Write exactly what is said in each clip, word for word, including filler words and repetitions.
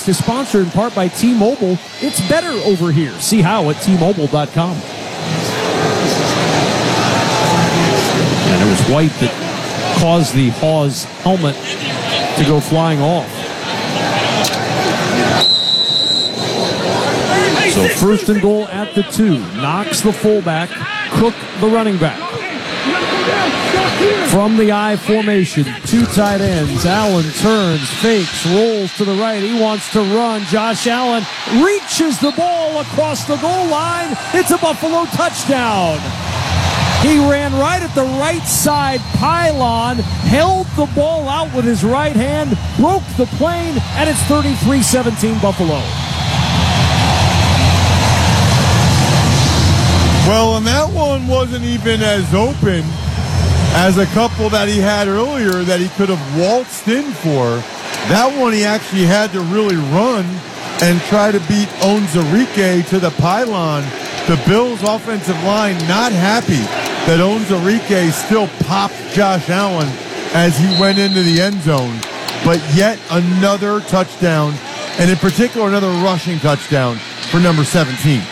is sponsored in part by T-Mobile. It's better over here. See how at T Mobile dot com. And it was White that caused the Hawes helmet to go flying off. So first and goal at the two. Knox the fullback, Cook the running back. From the I formation, two tight ends. Allen turns, fakes, rolls to the right. He wants to run. Josh Allen reaches the ball across the goal line. It's a Buffalo touchdown. He ran right at the right side pylon, held the ball out with his right hand, broke the plane, and it's thirty-three seventeen Buffalo. Well, and that one wasn't even as open as a couple that he had earlier that he could have waltzed in for. That one he actually had to really run and try to beat Onwuzurike to the pylon. The Bills' offensive line not happy that Onwuzurike still popped Josh Allen as he went into the end zone. But yet another touchdown, and in particular another rushing touchdown for number seventeen.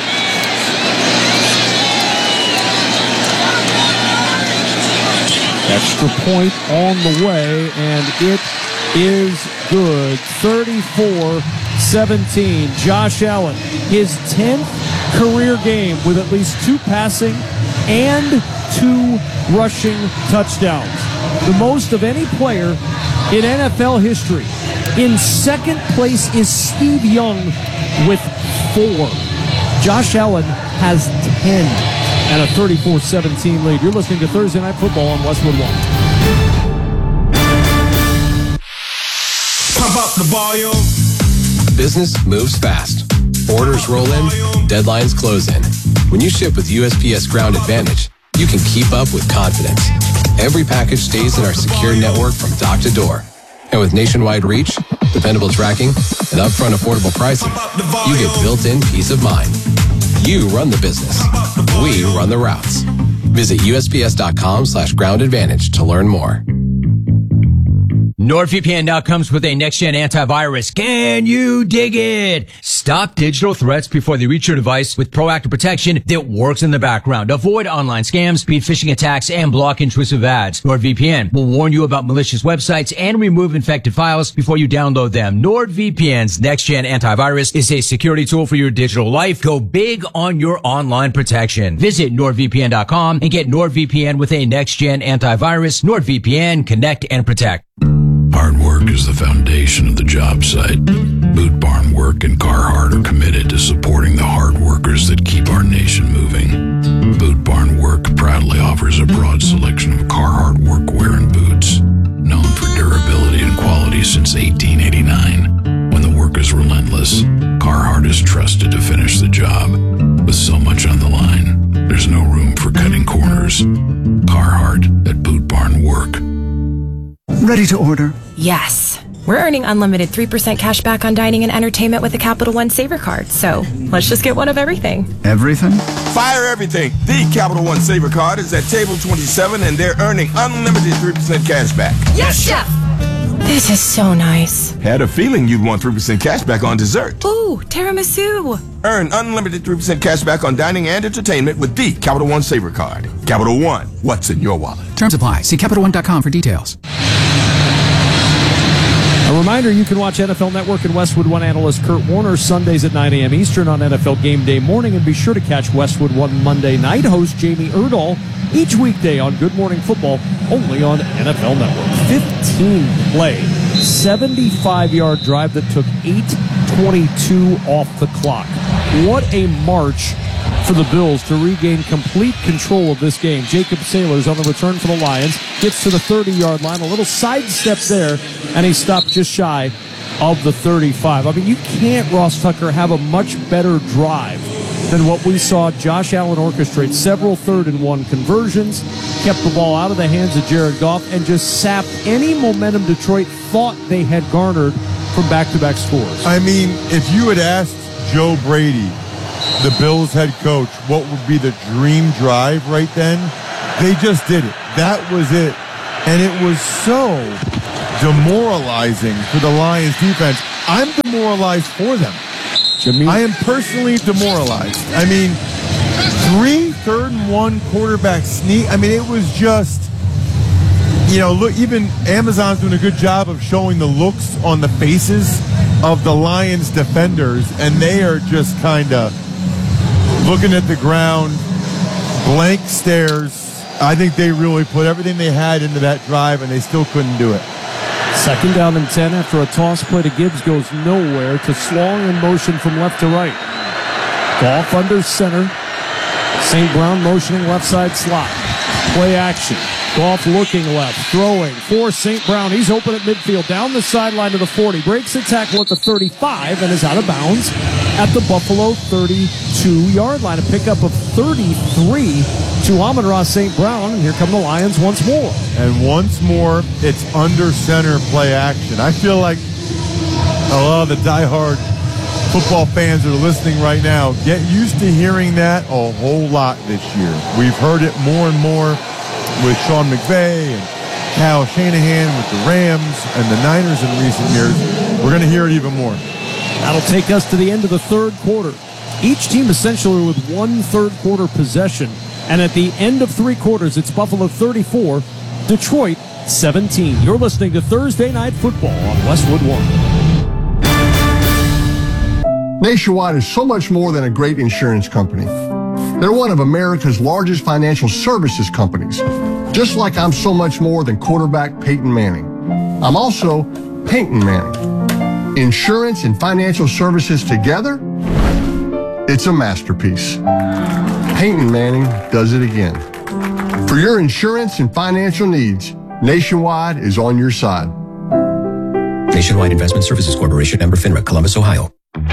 Extra point on the way, and it is good. thirty-four seventeen. Josh Allen, his tenth career game with at least two passing and two rushing touchdowns. The most of any player in N F L history. In second place is Steve Young with four. Josh Allen has ten. And a thirty-four seventeen lead. You're listening to Thursday Night Football on Westwood One. Pump up the volume. Business moves fast. Orders roll in, deadlines close in. When you ship with U S P S Ground Advantage, you can keep up with confidence. Every package stays in our secure network from dock to door. And with nationwide reach, dependable tracking, and upfront affordable pricing, you get built-in peace of mind. You run the business. We run the routes. Visit U S P S dot com slash ground advantage to learn more. NordVPN now comes with a next-gen antivirus. Can you dig it? Stop digital threats before they reach your device with proactive protection that works in the background. Avoid online scams, beat phishing attacks, and block intrusive ads. NordVPN will warn you about malicious websites and remove infected files before you download them. NordVPN's next-gen antivirus is a security tool for your digital life. Go big on your online protection. Visit Nord V P N dot com and get NordVPN with a next-gen antivirus. NordVPN, connect and protect. Hard work is the foundation of the job site. Boot Barn Work and Carhartt are committed to supporting the hard workers that keep our nation moving. Boot Barn Work proudly offers a broad selection of Carhartt workwear and boots, known for durability and quality since eighteen eighty-nine. When the work is relentless, Carhartt is trusted to finish the job. With so much on the line, there's no room for cutting corners. Carhartt at Boot Barn Work. Ready to order? Yes. We're earning unlimited three percent cash back on dining and entertainment with the Capital One Saver Card, so let's just get one of everything. Everything? Fire everything. The Capital One Saver Card is at table twenty-seven, and they're earning unlimited three percent cash back. Yes, Chef! This is so nice. Had a feeling you'd want three percent cash back on dessert. Ooh, tiramisu. Earn unlimited three percent cash back on dining and entertainment with the Capital One Saver Card. Capital One, what's in your wallet? Terms apply. See Capital One dot com for details. A reminder, you can watch N F L Network and Westwood One analyst Kurt Warner Sundays at nine a.m. Eastern on N F L Game Day morning, and be sure to catch Westwood One Monday night host Jamie Erdahl each weekday on Good Morning Football, only on N F L Network. fifteen play, seventy-five-yard drive that took eight twenty-two off the clock. What a march for the Bills to regain complete control of this game. Jacob Saylors on the return for the Lions gets to the thirty-yard line, a little sidestep there, and he stopped just shy of the thirty-five. I mean, you can't, Ross Tucker, have a much better drive than what we saw Josh Allen orchestrate. Several third and one conversions, kept the ball out of the hands of Jared Goff, and just sapped any momentum Detroit thought they had garnered from back-to-back scores. I mean, if you had asked Joe Brady, the Bills head coach, what would be the dream drive right then, they just did it. That was it. And it was so demoralizing for the Lions defense. I'm demoralized for them. Jimmy. I am personally demoralized. I mean, three third and one quarterback sneak. I mean, it was just, you know, look, even Amazon's doing a good job of showing the looks on the faces of the Lions defenders, and they are just kind of looking at the ground, blank stares. I think they really put everything they had into that drive, and they still couldn't do it. Second down and ten after a toss play to Gibbs goes nowhere to Slong in motion from left to right. Goff under center. Saint Brown motioning left side slot. Play action. Goff looking left, throwing for Saint Brown. He's open at midfield, down the sideline to the forty. Breaks the tackle at the thirty-five and is out of bounds at the Buffalo thirty-two-yard line. A pickup of thirty-three to Amon-Ra Saint Brown. And here come the Lions once more. And once more, it's under center play action. I feel like a lot of the diehard football fans that are listening right now get used to hearing that a whole lot this year. We've heard it more and more with Sean McVay and Kyle Shanahan with the Rams and the Niners in recent years. We're going to hear it even more. That'll take us to the end of the third quarter. Each team essentially with one third quarter possession. And at the end of three quarters, it's Buffalo thirty-four, Detroit seventeen. You're listening to Thursday Night Football on Westwood One. Nationwide is so much more than a great insurance company. They're one of America's largest financial services companies, just like I'm so much more than quarterback Peyton Manning. I'm also Peyton Manning. Insurance and financial services together, it's a masterpiece. Peyton Manning does it again. For your insurance and financial needs, Nationwide is on your side. Nationwide Investment Services Corporation, member FINRA, Columbus, Ohio.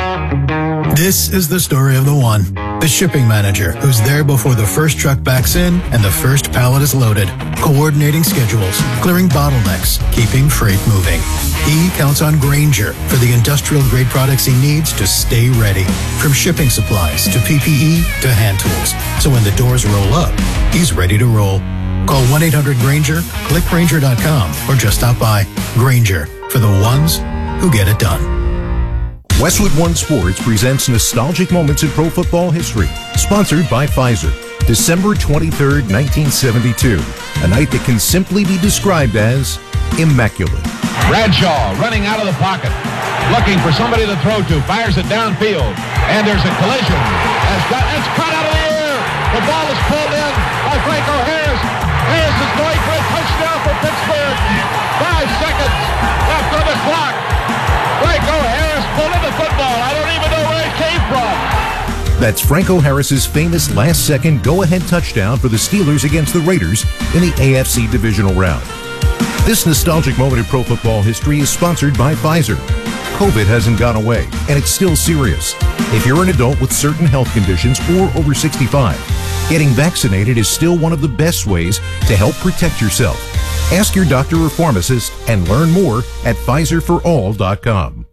This is the story of the one, the shipping manager who's there before the first truck backs in and the first pallet is loaded, coordinating schedules, clearing bottlenecks, keeping freight moving. He counts on Grainger for the industrial-grade products he needs to stay ready, from shipping supplies to P P E to hand tools. So when the doors roll up, he's ready to roll. Call one eight hundred Grainger, click Grainger dot com, or just stop by. Grainger, for the ones who get it done. Westwood One Sports presents Nostalgic Moments in Pro Football History, sponsored by Pfizer. December twenty-third, nineteen seventy-two, a night that can simply be described as immaculate. Bradshaw running out of the pocket, looking for somebody to throw to, fires it downfield, and there's a collision. It's, got, it's caught out of the air. The ball is pulled in by Franco Harris. Harris is going for a touchdown for Pittsburgh. Five seconds left on the clock. Franco Harris pulled in the football. I don't even know where it came from. That's Franco Harris's famous last-second go-ahead touchdown for the Steelers against the Raiders in the A F C divisional round. This nostalgic moment in pro football history is sponsored by Pfizer. COVID hasn't gone away, and it's still serious. If you're an adult with certain health conditions or over sixty-five, getting vaccinated is still one of the best ways to help protect yourself. Ask your doctor or pharmacist and learn more at Pfizer for all dot com.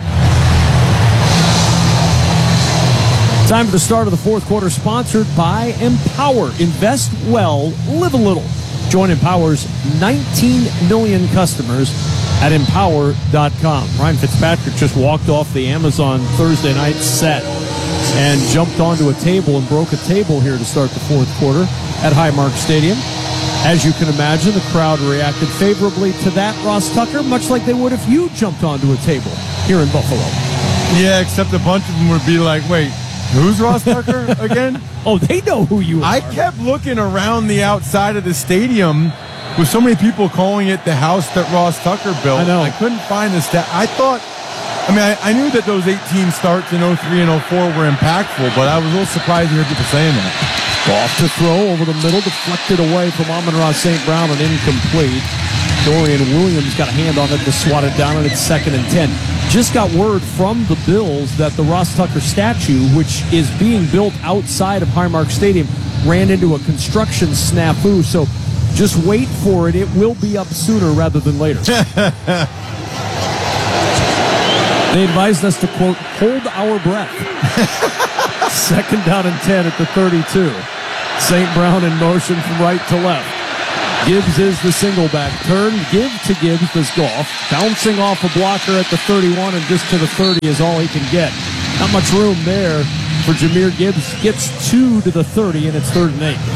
Time for the start of the fourth quarter, sponsored by Empower. Invest well, live a little. Join Empower's nineteen million customers at Empower dot com. Ryan Fitzpatrick just walked off the Amazon Thursday night set and jumped onto a table and broke a table here to start the fourth quarter at Highmark Stadium. As you can imagine, the crowd reacted favorably to that, Ross Tucker, much like they would if you jumped onto a table here in Buffalo. Yeah, except a bunch of them would be like, wait, who's Ross Tucker again? Oh, they know who you are. I kept looking around the outside of the stadium with so many people calling it the house that Ross Tucker built. I know. I couldn't find the stat. I thought, I mean, I, I knew that those eighteen starts in oh three and oh four were impactful, but I was a little surprised to hear people saying that. Off to throw over the middle, deflected away from Amon-Ra Saint Brown and incomplete. Dorian Williams got a hand on it to swat it down, and it's second and ten. Just got word from the Bills that the Ross Tucker statue, which is being built outside of Highmark Stadium, ran into a construction snafu. So just wait for it. It will be up sooner rather than later. They advised us to, quote, hold our breath. Second down and ten at the thirty-two. Saint Brown in motion from right to left. Gibbs is the single back. Turn, give to Gibbs does Goff. Bouncing off a blocker at the thirty-one and just to the thirty is all he can get. Not much room there for Jahmyr Gibbs. Gets two to the thirty, and it's third and eight.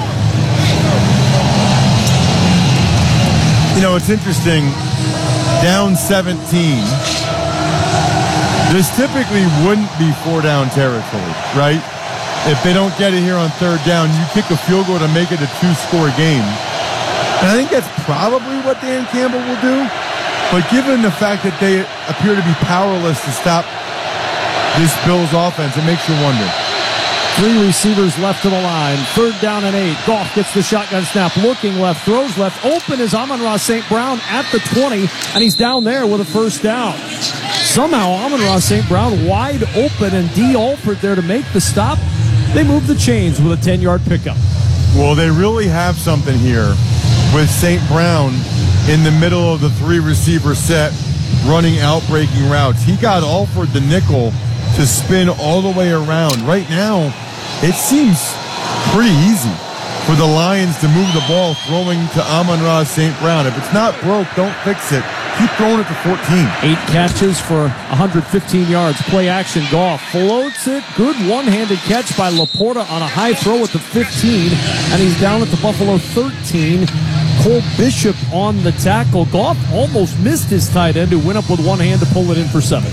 You know, it's interesting. Down seventeen. This typically wouldn't be four down territory, right? If they don't get it here on third down, you kick a field goal to make it a two-score game. And I think that's probably what Dan Campbell will do. But given the fact that they appear to be powerless to stop this Bills offense, it makes you wonder. Three receivers left to the line. Third down and eight. Goff gets the shotgun snap. Looking left. Throws left. Open is Amon-Ra Saint Brown at the twenty. And he's down there with a first down. Somehow Amon-Ra Saint Brown wide open and D. Alford there to make the stop. They move the chains with a ten-yard pickup. Well, they really have something here with Saint Brown in the middle of the three-receiver set running out-breaking routes. He got Alford the nickel to spin all the way around. Right now, it seems pretty easy for the Lions to move the ball throwing to Amon-Ra Saint Brown. If it's not broke, don't fix it. Keep throwing it to fourteen. Eight catches for one hundred fifteen yards. Play action. Goff floats it. Good one-handed catch by Laporta on a high throw at the fifteen. And he's down at the Buffalo thirteen. Cole Bishop on the tackle. Goff almost missed his tight end who went up with one hand to pull it in for seven.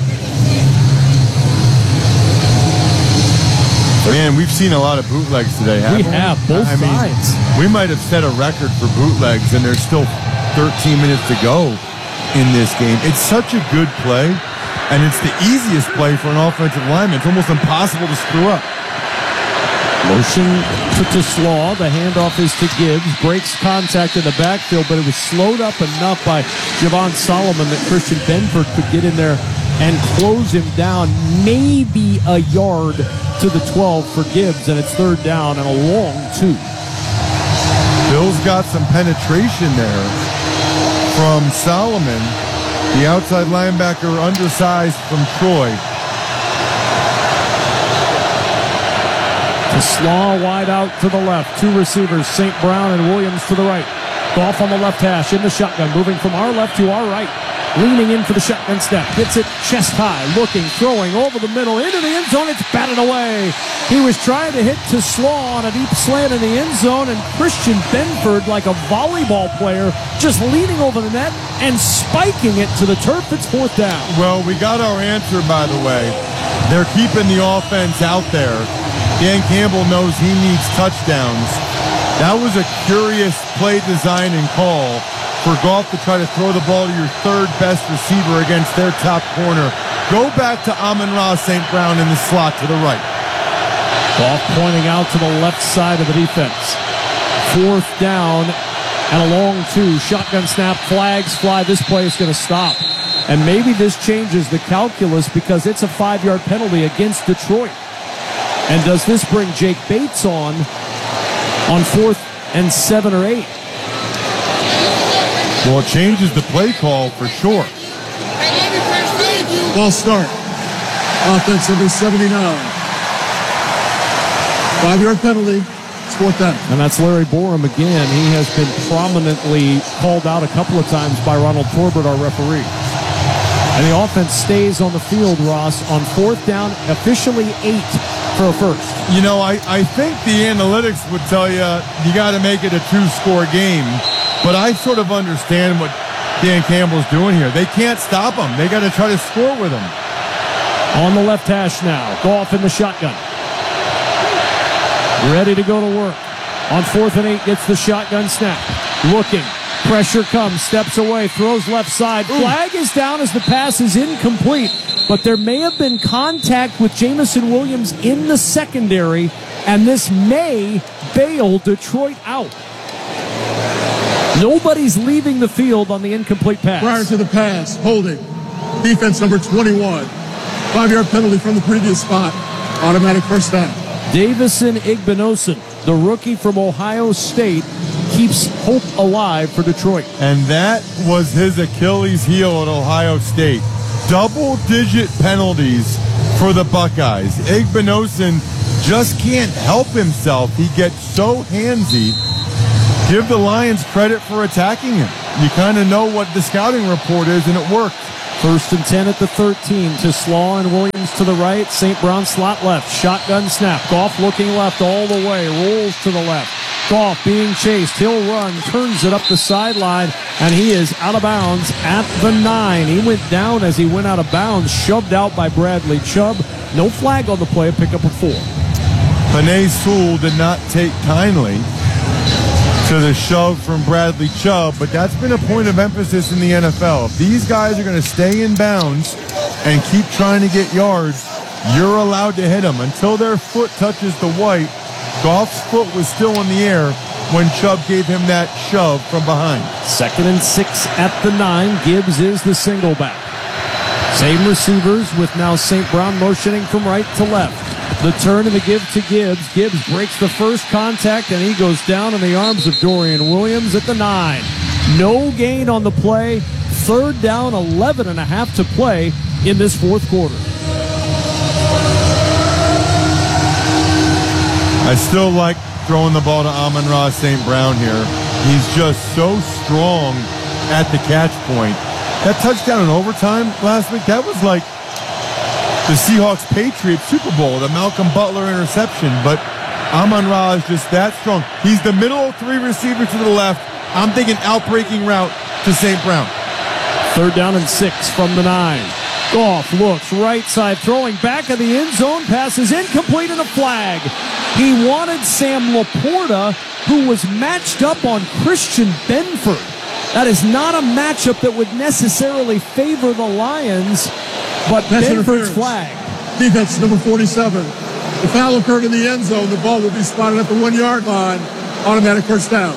Man, we've seen a lot of bootlegs today, haven't we? We have, both I sides. Mean, we might have set a record for bootlegs, and there's still thirteen minutes to go in this game. It's such a good play, and it's the easiest play for an offensive lineman. It's almost impossible to screw up. Motion to, to Slaw. The handoff is to Gibbs. Breaks contact in the backfield, but it was slowed up enough by Javon Solomon that Christian Benford could get in there and close him down. Maybe a yard to the twelve for Gibbs, and it's third down and a long two. Bill's got some penetration there from Solomon, the outside linebacker, undersized from Troy. To Slaw wide out to the left. Two receivers, Saint Brown and Williams to the right. Goff on the left hash in the shotgun, moving from our left to our right. Leaning in for the shotgun snap. Gets it chest high, looking, throwing over the middle, into the end zone. It's batted away. He was trying to hit to Slaw on a deep slant in the end zone, and Christian Benford, like a volleyball player, just leaning over the net and spiking it to the turf. It's fourth down. Well, we got our answer, by the way. They're keeping the offense out there. Dan Campbell knows he needs touchdowns. That was a curious play design and call for Goff to try to throw the ball to your third best receiver against their top corner. Go back to Amon-Ra Saint Brown in the slot to the right. Goff pointing out to the left side of the defense. Fourth down and a long two. Shotgun snap, flags fly. This play is going to stop. And maybe this changes the calculus because it's a five-yard penalty against Detroit. And does this bring Jake Bates on on fourth and seven or eight? Well, it changes the play call for sure. Ball start. Offense number seventy-nine. Five-yard penalty. It's fourth down. And that's Larry Borum again. He has been prominently called out a couple of times by Ronald Torbert, our referee. And the offense stays on the field, Ross, on fourth down, officially eight for a first. You know, I, I think the analytics would tell you you got to make it a two-score game. But I sort of understand what Dan Campbell's doing here. They can't stop him. They got to try to score with him. On the left hash now. Goff in the shotgun. Ready to go to work. On fourth and eight, gets the shotgun snap. Looking. Pressure comes. Steps away. Throws left side. Flag is down as the pass is incomplete. But there may have been contact with Jamison Williams in the secondary, and this may bail Detroit out. Nobody's leaving the field on the incomplete pass. Prior to the pass, holding. Defense number twenty-one. Five-yard penalty from the previous spot. Automatic first down. Davison Igbinosun, the rookie from Ohio State, keeps hope alive for Detroit. And that was his Achilles heel at Ohio State. Double-digit penalties for the Buckeyes. Igbinosun just can't help himself. He gets so handsy. give the Lions credit for attacking him. You kind of know what the scouting report is, and it worked. First and ten at the thirteen to Slaw and Williams to the right. Saint Brown slot left. Shotgun snap. Goff looking left all the way. Rolls to the left. Goff being chased. He'll run. Turns it up the sideline. And he is out of bounds at the nine. He went down as he went out of bounds. Shoved out by Bradley Chubb. No flag on the play. Pick up a four. Penei Sewell did not take kindly to the shove from Bradley Chubb, but that's been a point of emphasis in the N F L. If these guys are going to stay in bounds and keep trying to get yards, you're allowed to hit them until their foot touches the white. Goff's foot was still in the air when Chubb gave him that shove from behind. Second and six at the nine. Gibbs is the single back. Same receivers with now Saint Brown motioning from right to left. The turn and the give to Gibbs. Gibbs breaks the first contact, and he goes down in the arms of Dorian Williams at the nine. No gain on the play. Third down, eleven and a half to play in this fourth quarter. I still like throwing the ball to Amon-Ra Saint Brown here. He's just so strong at the catch point. That touchdown in overtime last week, that was like the Seahawks-Patriots Super Bowl, the Malcolm Butler interception, but Amon-Ra is just that strong. He's the middle of three receivers to the left. I'm thinking outbreaking route to Saint Brown. Third down and six from the nine. Goff looks right side, throwing back of the end zone. Pass is incomplete and a flag. He wanted Sam Laporta, who was matched up on Christian Benford. That is not a matchup that would necessarily favor the Lions, but That's Benford's flag. Defense number forty-seven. The foul occurred in the end zone. The ball will be spotted at the one-yard line. Automatic first down.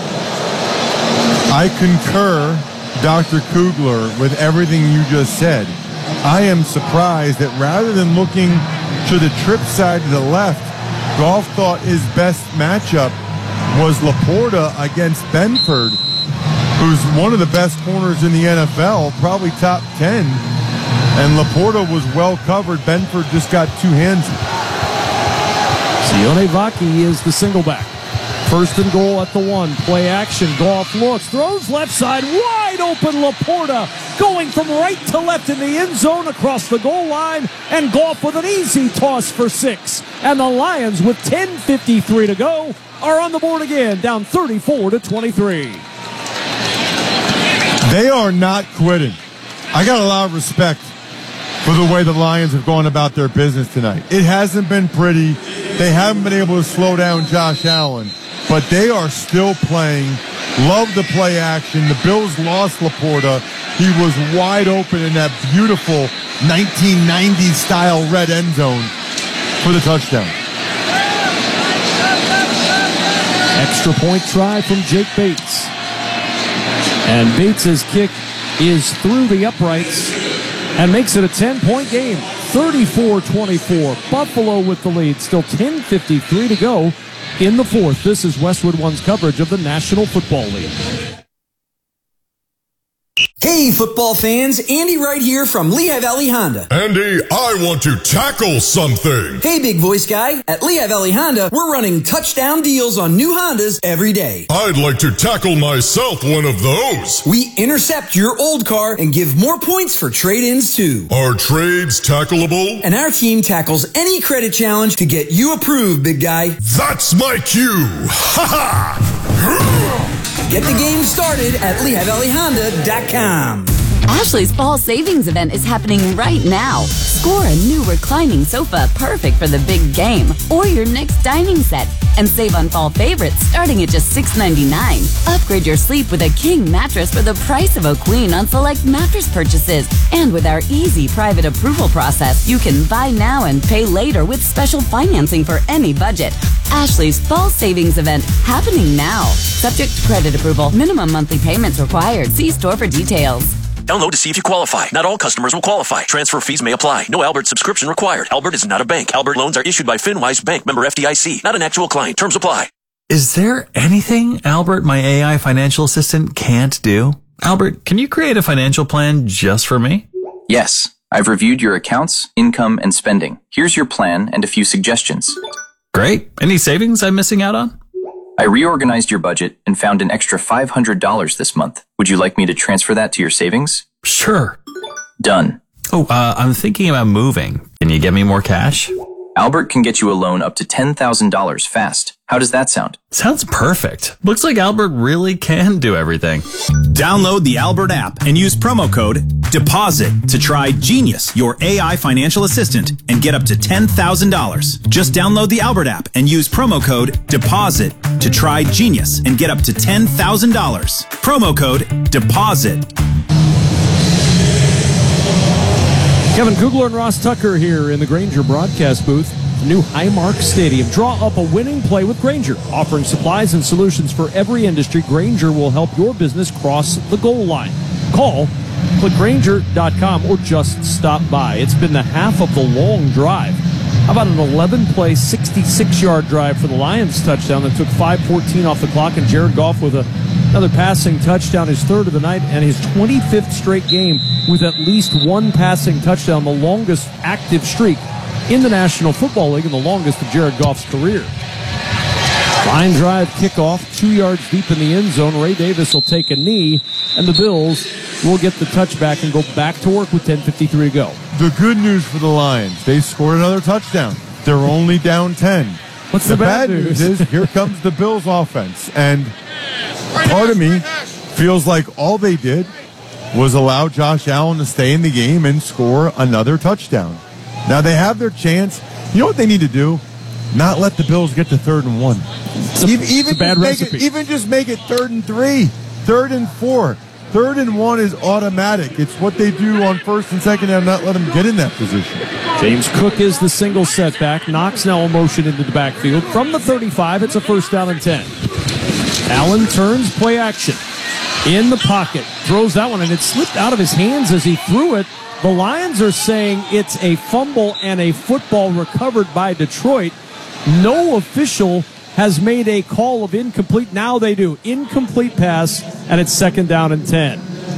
I concur, Doctor Kugler, with everything you just said. I am surprised that rather than looking to the trip side to the left, Goff thought his best matchup was Laporta against Benford, who's one of the best corners in the N F L, probably top ten. And Laporta was well covered. Benford just got two hands. Sione Vaki is the single back. First and goal at the one. Play action. Goff looks, throws left side, wide open. Laporta going from right to left in the end zone across the goal line, and Goff with an easy toss for six. And the Lions, with ten fifty-three to go, are on the board again, down thirty-four to twenty-three. They are not quitting. I got a lot of respect for the way the Lions have gone about their business tonight. It hasn't been pretty. They haven't been able to slow down Josh Allen, but they are still playing. Love the play action. The Bills lost Laporta. He was wide open in that beautiful nineteen nineties style red end zone for the touchdown. Extra point try from Jake Bates. And Bates' kick is through the uprights and makes it a ten-point game. thirty-four twenty-four. Buffalo with the lead. Still ten fifty-three to go in the fourth. This is Westwood One's coverage of the National Football League. Hey, football fans, Andy right here from Lehigh Valley Honda. Andy, I want to tackle something. Hey, big voice guy. At Lehigh Valley Honda, we're running touchdown deals on new Hondas every day. I'd like to tackle myself one of those. We intercept your old car and give more points for trade-ins too. Are trades tackleable? And our team tackles any credit challenge to get you approved, big guy. That's my cue. Ha ha! Get the game started at Lehigh Valley Honda dot com. Ashley's fall savings event is happening right now. Score a new reclining sofa perfect for the big game or your next dining set and save on fall favorites starting at just six ninety-nine. Upgrade your sleep with a king mattress for the price of a queen on select mattress purchases. And with our easy private approval process, you can buy now and pay later with special financing for any budget. Ashley's fall savings event happening now. Subject to credit approval. Minimum monthly payments required. See store for details. Download to see if you qualify. Not all customers will qualify. Transfer fees may apply. No Albert subscription required. Albert is not a bank. Albert loans are issued by FinWise Bank, member F D I C. Not an actual client. Terms apply. Is there anything Albert, my A I financial assistant, can't do? Albert, can you create a financial plan just for me? Yes. I've reviewed your accounts, income, and spending. Here's your plan and a few suggestions. Great. Any savings I'm missing out on? I reorganized your budget and found an extra five hundred dollars this month. Would you like me to transfer that to your savings? Sure. Done. Oh, uh, I'm thinking about moving. Can you get me more cash? Albert can get you a loan up to ten thousand dollars fast. How does that sound? Sounds perfect. Looks like Albert really can do everything. Download the Albert app and use promo code DEPOSIT to try Genius, your A I financial assistant, and get up to ten thousand dollars. Just download the Albert app and use promo code DEPOSIT to try Genius and get up to ten thousand dollars. Promo code DEPOSIT. Kevin Kugler and Ross Tucker here in the Grainger broadcast booth. The new Highmark Stadium. Draw up a winning play with Grainger. Offering supplies and solutions for every industry, Grainger will help your business cross the goal line. Call, click Grainger dot com, or just stop by. It's been the half of the long drive. How about an eleven-play, sixty-six-yard drive for the Lions touchdown that took five fourteen off the clock, and Jared Goff with a, another passing touchdown, his third of the night, and his twenty-fifth straight game with at least one passing touchdown, the longest active streak in the National Football League and the longest of Jared Goff's career. Line drive kickoff, two yards deep in the end zone. Ray Davis will take a knee, and the Bills will get the touchback and go back to work with ten fifty-three to go. The good news for the Lions, they scored another touchdown. They're only down ten. What's the, the bad, bad news? news? is here comes the Bills offense. And part of me feels like all they did was allow Josh Allen to stay in the game and score another touchdown. Now they have their chance. You know what they need to do? Not let the Bills get to third and one. It's a, even it's a bad just recipe. Make it, even just make it third and three, third and four. Third and one is automatic. It's what they do on first and second down, not let them get in that position. James Cook is the single setback. Knox now a motion into the backfield. From the thirty-five, it's a first down and ten. Allen turns, play action. In the pocket, throws that one, and it slipped out of his hands as he threw it. The Lions are saying it's a fumble and a football recovered by Detroit. No official has made a call of incomplete. Now they do. Incomplete pass, and it's second down and ten.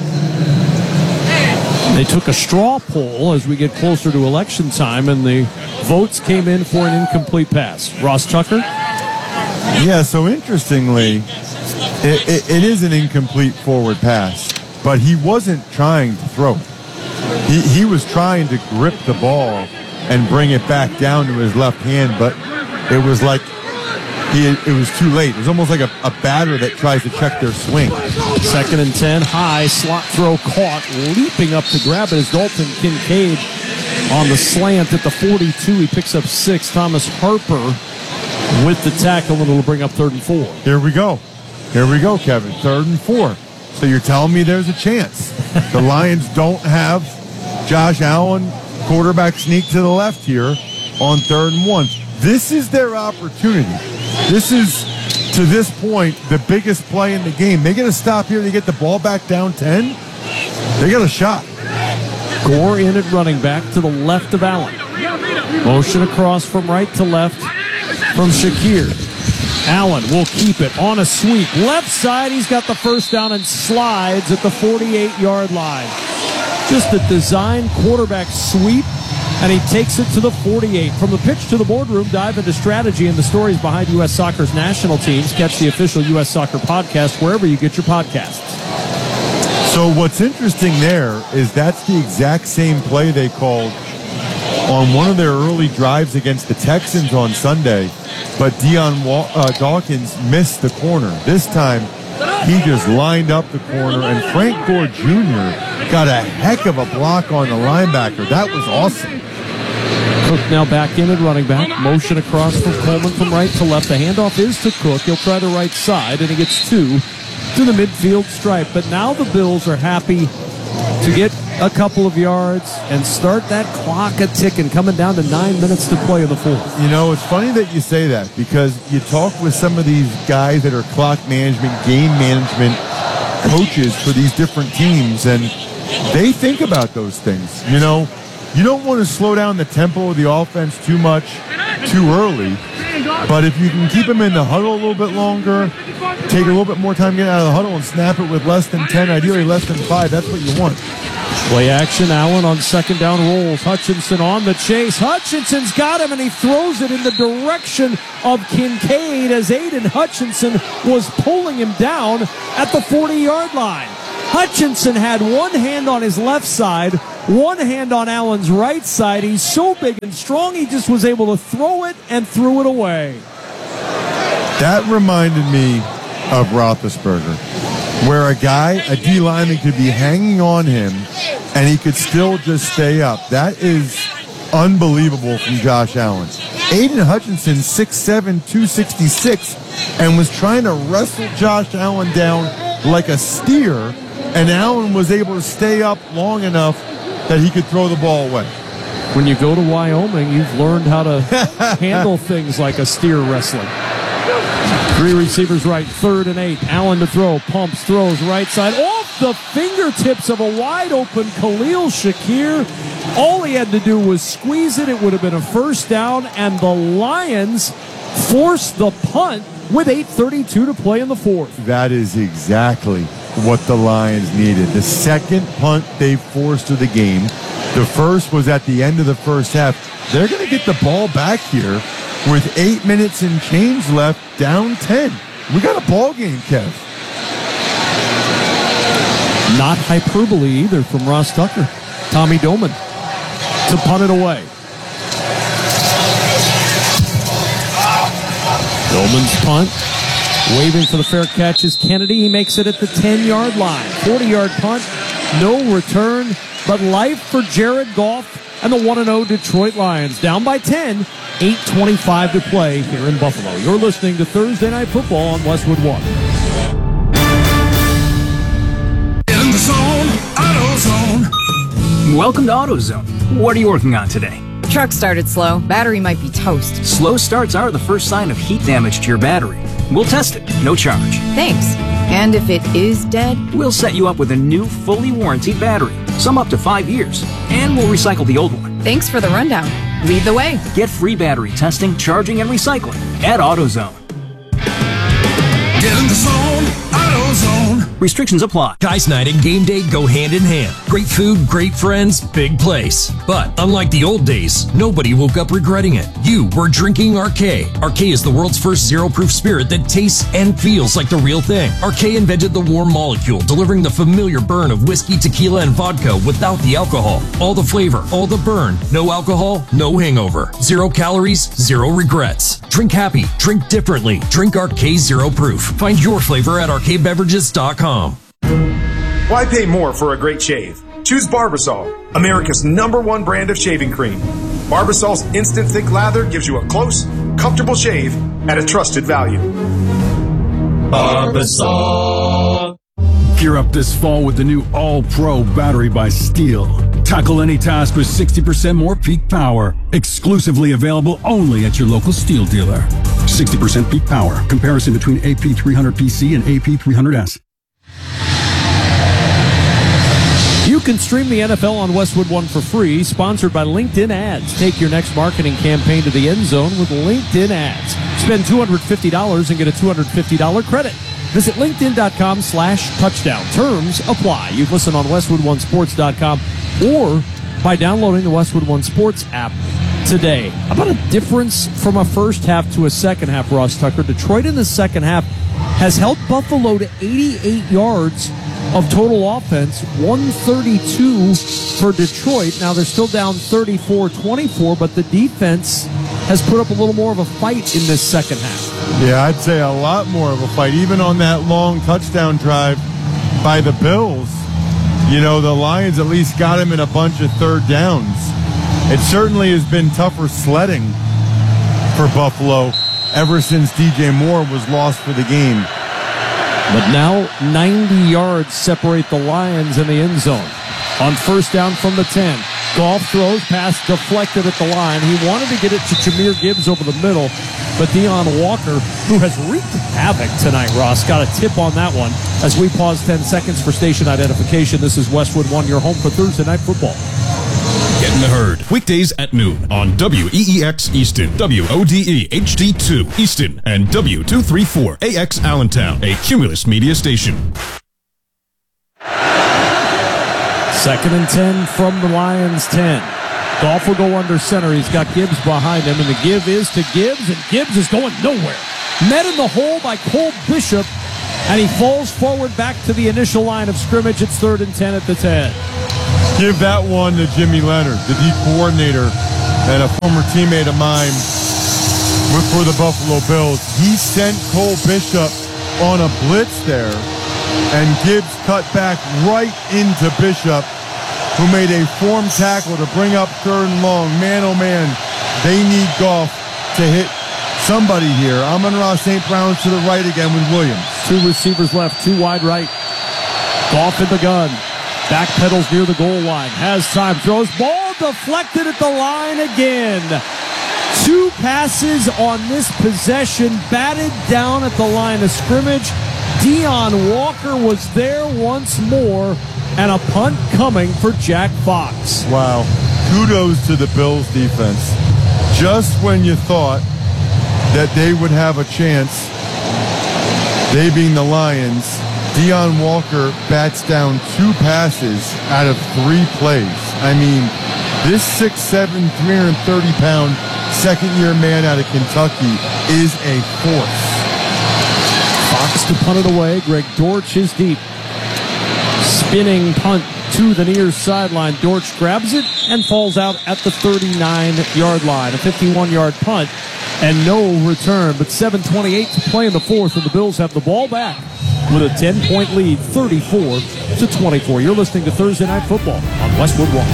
They took a straw poll as we get closer to election time, and the votes came in for an incomplete pass. Ross Tucker? Yeah, so interestingly, it, it, it is an incomplete forward pass, but he wasn't trying to throw it. He, he was trying to grip the ball and bring it back down to his left hand, but it was like he, it was too late. It was almost like a, a batter that tries to check their swing. Second and ten, high, slot throw caught, leaping up to grab it is Dalton Kincaid on the slant at the forty-two. He picks up six. Thomas Harper with the tackle, and it'll bring up third and four. Here we go. Here we go, Kevin. Third and four. So you're telling me there's a chance. The Lions don't have Josh Allen, quarterback sneak to the left here on third and one. This is their opportunity. This is, to this point, the biggest play in the game. They get a stop here. They get the ball back down ten. They got a shot. Gore in at running back to the left of Allen. Motion across from right to left from Shakir. Allen will keep it on a sweep. Left side, he's got the first down and slides at the forty-eight-yard line. Just a design quarterback sweep, and he takes it to the forty-eight. From the pitch to the boardroom, dive into strategy and the stories behind U S Soccer's national teams. Catch the official U S Soccer podcast wherever you get your podcasts. So what's interesting there is that's the exact same play they called on one of their early drives against the Texans on Sunday, but Deion Wa- uh, Dawkins missed the corner. This time, he just lined up the corner, and Frank Gore Junior got a heck of a block on the linebacker. That was awesome. Cook now back in at running back. Motion across from Coleman from right to left. The handoff is to Cook. He'll try the right side, and he gets two to the midfield stripe. But now the Bills are happy to get a couple of yards and start that clock a ticking, coming down to nine minutes to play in the fourth. You know, it's funny that you say that, because you talk with some of these guys that are clock management, game management coaches for these different teams, and they think about those things. You know, you don't want to slow down the tempo of the offense too much too early, but if you can keep them in the huddle a little bit longer, take a little bit more time getting out of the huddle and snap it with less than ten, ideally less than five, that's what you want. Play action, Allen on second down rolls. Hutchinson on the chase. Hutchinson's got him, and he throws it in the direction of Kincaid as Aiden Hutchinson was pulling him down at the forty-yard line. Hutchinson had one hand on his left side, one hand on Allen's right side. He's so big and strong, he just was able to throw it and threw it away. That reminded me of Roethlisberger, where a guy, a D lineman, could be hanging on him and he could still just stay up. That is unbelievable from Josh Allen. Aiden Hutchinson, six seven, two sixty-six, and was trying to wrestle Josh Allen down like a steer, and Allen was able to stay up long enough that he could throw the ball away. When you go to Wyoming, you've learned how to handle things like a steer wrestling. Three receivers right, third and eight. Allen to throw, pumps, throws right side. Off the fingertips of a wide-open Khalil Shakir. All he had to do was squeeze it. It would have been a first down, and the Lions forced the punt with eight thirty-two to play in the fourth. That is exactly what the Lions needed. The second punt they forced to the game. The first was at the end of the first half. They're going to get the ball back here with eight minutes and change left, down ten. We got a ball game, Kev. Not hyperbole either from Ross Tucker. Tommy Doman to punt it away. Doman's punt. Waving for the fair catch is Kennedy. He makes it at the ten-yard line. forty-yard punt. No return, but life for Jared Goff and the one and oh Detroit Lions. Down by ten. eight twenty-five to play here in Buffalo. You're listening to Thursday Night Football on Westwood One. In the zone, AutoZone. Welcome to AutoZone. What are you working on today? Truck started slow. Battery might be toast. Slow starts are the first sign of heat damage to your battery. We'll test it, no charge. Thanks. And if it is dead? We'll set you up with a new, fully warranted battery. Some up to five years. And we'll recycle the old one. Thanks for the rundown. Lead the way. Get free battery testing, charging, and recycling at AutoZone. Get in the zone, AutoZone. Restrictions apply. Guys night and game day go hand in hand. Great food, great friends, big place. But unlike the old days, nobody woke up regretting it. You were drinking Arcade. Arcade is the world's first zero-proof spirit that tastes and feels like the real thing. Arcade invented the warm molecule, delivering the familiar burn of whiskey, tequila, and vodka without the alcohol. All the flavor, all the burn. No alcohol, no hangover. Zero calories, zero regrets. Drink happy, drink differently. Drink Arcade Zero Proof. Find your flavor at arcade beverages dot com. Why pay more for a great shave? Choose Barbasol, America's number one brand of shaving cream. Barbasol's instant thick lather gives you a close, comfortable shave at a trusted value. Barbasol. Gear up this fall with the new All-Pro battery by Steel. Tackle any task with sixty percent more peak power. Exclusively available only at your local Steel dealer. sixty percent peak power. Comparison between A P three hundred P C and A P three hundred S. You can stream the N F L on Westwood One for free, sponsored by LinkedIn Ads. Take your next marketing campaign to the end zone with LinkedIn Ads. Spend two hundred fifty dollars and get a two hundred fifty dollars credit. Visit linkedin.com slash touchdown. Terms apply. You can listen on westwood one sports dot com or by downloading the Westwood One Sports app today. How about a difference from a first half to a second half, Ross Tucker? Detroit in the second half has held Buffalo to eighty-eight yards of total offense, one thirty-two for Detroit. Now they're still down thirty-four twenty-four, but the defense has put up a little more of a fight in this second half. Yeah, I'd say a lot more of a fight. Even on that long touchdown drive by the Bills, you know, the Lions at least got him in a bunch of third downs. It certainly has been tougher sledding for Buffalo ever since D J Moore was lost for the game. But now ninety yards separate the Lions and the end zone. On first down from the ten, Goff throws, pass deflected at the line. He wanted to get it to Jahmyr Gibbs over the middle, but Deon Walker, who has wreaked havoc tonight, Ross, got a tip on that one. As we pause ten seconds for station identification, this is Westwood One, your home for Thursday Night Football. Get in the herd. Weekdays at noon on W E E X Easton, W O D E H D two Easton, and W two thirty-four A X Allentown, a Cumulus media station. Second and ten from the Lions ten. Goff will go under center. He's got Gibbs behind him, and the give is to Gibbs, and Gibbs is going nowhere. Met in the hole by Cole Bishop, and he falls forward back to the initial line of scrimmage. It's third and ten at the ten. Give that one to Jimmy Leonard, the D coordinator and a former teammate of mine with for the Buffalo Bills. He sent Cole Bishop on a blitz there, and Gibbs cut back right into Bishop, who made a form tackle to bring up third and long. Man, oh man, they need Goff to hit somebody here. Amon-Ra Saint Brown to the right again with Williams. Two receivers left, two wide right. Goff in the gun. Back pedals near the goal line. Has time. Throws. Ball deflected at the line again. Two passes on this possession. Batted down at the line of scrimmage. Deon Walker was there once more. And a punt coming for Jack Fox. Wow. Kudos to the Bills defense. Just when you thought that they would have a chance, they being the Lions, Deon Walker bats down two passes out of three plays. I mean, this six seven, three hundred thirty pound second-year man out of Kentucky is a force. Fox to punt it away. Greg Dortch is deep. Spinning punt to the near sideline. Dortch grabs it and falls out at the thirty-nine yard line. A fifty-one yard punt and no return, but seven twenty-eight to play in the fourth, and the Bills have the ball back with a ten point lead, thirty-four to twenty-four. You're listening to Thursday Night Football on Westwood One.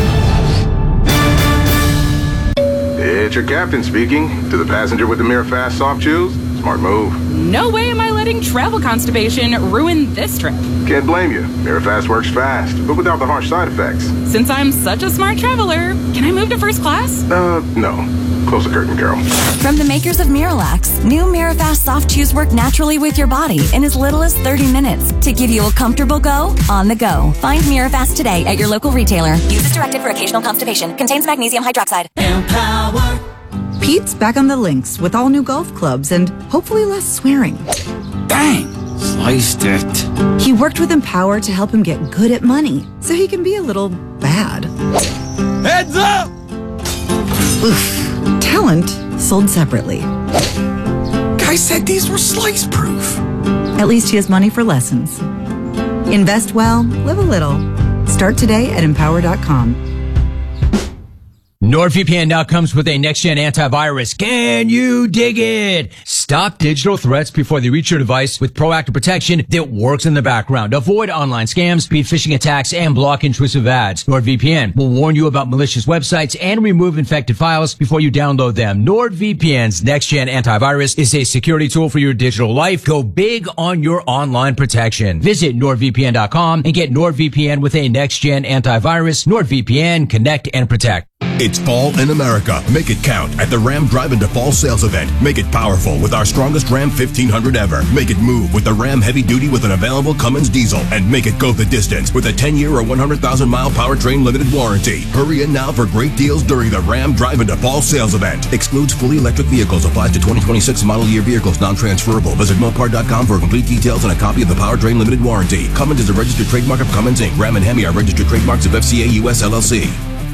It's your captain speaking. To the passenger with the Mirror Fast soft chews, smart move. No way am I letting travel constipation ruin this trip. Can't blame you. Mirror Fast works fast, but without the harsh side effects. Since I'm such a smart traveler, can I move to first class? Uh, no. Close the curtain, Carol. From the makers of Miralax, new Mirafast soft chews work naturally with your body in as little as thirty minutes to give you a comfortable go on the go. Find Mirafast today at your local retailer. Use as directed for occasional constipation. Contains magnesium hydroxide. Empower. Pete's back on the links with all new golf clubs and hopefully less swearing. Dang! Sliced it. He worked with Empower to help him get good at money so he can be a little bad. Heads up! Oof. Talent sold separately. Guy said these were slice proof. At least he has money for lessons. Invest well, live a little. Start today at empower dot com. NordVPN now comes with a next-gen antivirus. Can you dig it? Stop digital threats before they reach your device with proactive protection that works in the background. Avoid online scams, beat phishing attacks, and block intrusive ads. NordVPN will warn you about malicious websites and remove infected files before you download them. NordVPN's next-gen antivirus is a security tool for your digital life. Go big on your online protection. Visit nord V P N dot com and get NordVPN with a next-gen antivirus. NordVPN, connect and protect. It's Fall in America. Make it count at the Ram Drive Into Fall sales event. Make it powerful with our strongest Ram fifteen hundred ever. Make it move with the Ram Heavy Duty with an available Cummins diesel. And make it go the distance with a ten year or one hundred thousand mile powertrain limited warranty. Hurry in now for great deals during the Ram Drive Into Fall sales event. Excludes fully electric vehicles. Applies to twenty twenty-six model year vehicles. Non-transferable. Visit Mopar dot com for complete details and a copy of the powertrain limited warranty. Cummins is a registered trademark of Cummins Incorporated. Ram and Hemi are registered trademarks of F C A U S L L C.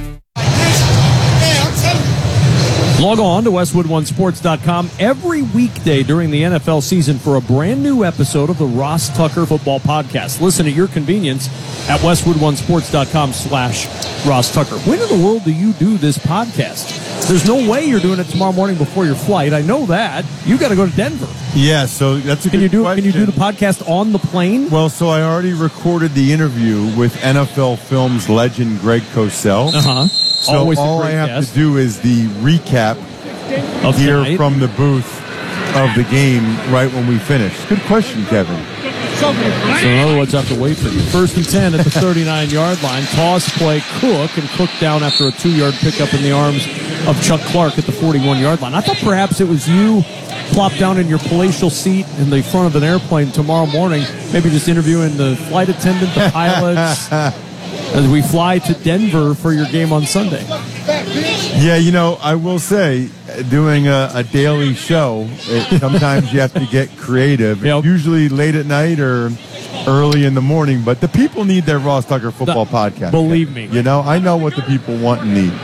Log on to westwood one sports dot com every weekday during the N F L season for a brand new episode of the Ross Tucker Football Podcast. Listen at your convenience at westwood one sports dot com slash Ross Tucker. When in the world do you do this podcast? There's no way you're doing it tomorrow morning before your flight. I know that. You got to go to Denver. Yeah, so that's a can good you do question. Can you do the podcast on the plane? Well, so I already recorded the interview with N F L Films legend Greg Cosell. Uh-huh. So Always all I have guest. to do is the recap of here tonight. from the booth of the game right when we finish. Good question, Kevin. So in other words, I have to wait for you. First and ten at the thirty-nine yard line. Toss play, Cook, and Cook down after a two yard pickup in the arms of Chuck Clark at the forty-one yard line. I thought perhaps it was you plopped down in your palatial seat in the front of an airplane tomorrow morning, maybe just interviewing the flight attendant, the pilots, as we fly to Denver for your game on Sunday. Yeah, you know, I will say, doing a, a daily show, it, sometimes you have to get creative. Yep. Usually late at night or early in the morning, but the people need their Ross Tucker football the, podcast. Believe me. You know, I know what the people want and need.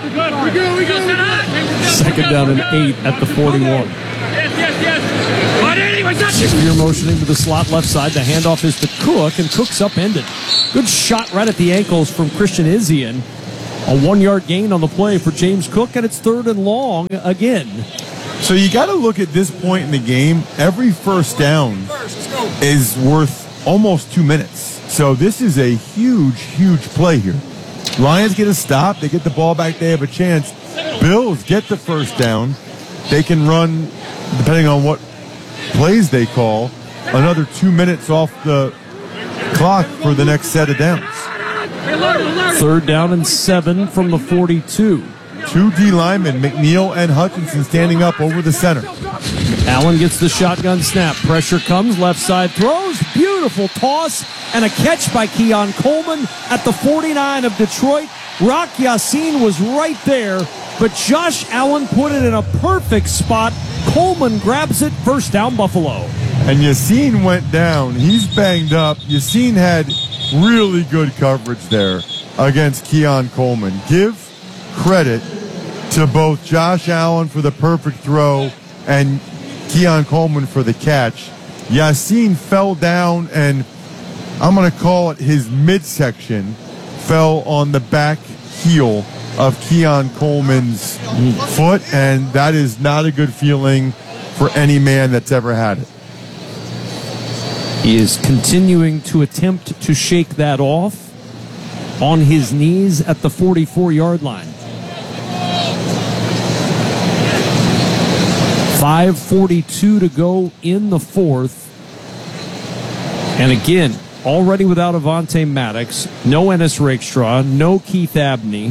Second down and eight at the forty-one. Shakir motioning to the slot left side. The handoff is to Cook, and Cook's upended. Good shot right at the ankles from Christian Izien. A one-yard gain on the play for James Cook, and it's third and long again. So you got to look at this point in the game. Every first down is worth almost two minutes. So this is a huge, huge play here. Lions get a stop. They get the ball back. They have a chance. Bills get the first down. They can run, depending on what plays they call, another two minutes off the clock for the next set of downs. Third down and seven from the forty-two. Two D linemen, McNeil and Hutchinson, standing up over the center. Allen gets the shotgun snap. Pressure comes. Left side throws. Beautiful toss and a catch by Keon Coleman at the forty-nine of Detroit. Rock Yassin was right there, but Josh Allen put it in a perfect spot. Coleman grabs it. First down, Buffalo. And Yassin went down. He's banged up. Yassin had really good coverage there against Keon Coleman. Give credit to both Josh Allen for the perfect throw and Keon Coleman for the catch. Yassin fell down, and I'm going to call it his midsection fell on the back heel of Keon Coleman's foot, and that is not a good feeling for any man that's ever had it. He is continuing to attempt to shake that off on his knees at the forty-four-yard line. five forty-two to go in the fourth. And again, already without Avonte Maddox, no Ennis Rakestraw, no Keith Abney.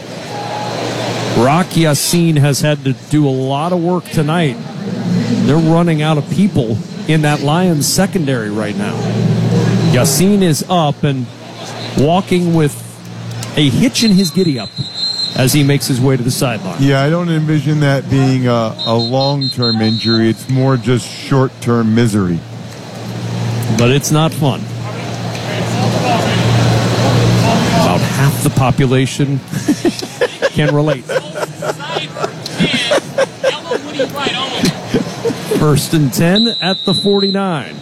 Rock Yassin has had to do a lot of work tonight. They're running out of people in that Lions secondary right now. Yassin is up and walking with a hitch in his giddy-up as he makes his way to the sideline. Yeah, I don't envision that being a, a long-term injury. It's more just short-term misery. But it's not fun. About half the population can relate. First and ten at the forty-nine.